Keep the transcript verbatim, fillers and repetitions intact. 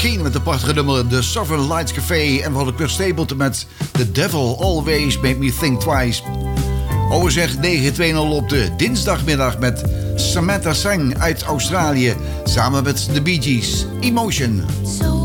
Keane met de prachtige nummer The Sovereign Lights Café. En we hadden Cliff Stapleton met The Devil Always Made Me Think Twice. Over zeg negen twee nul op de dinsdagmiddag met Samantha Sang uit Australië. Samen met The Bee Gees. Emotion. So